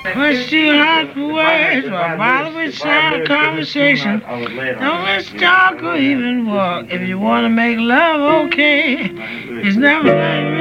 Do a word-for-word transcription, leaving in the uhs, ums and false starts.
Push too hard for words or bother with sound conversation. Don't let's talk or even walk. If you want to make love, okay. It's never like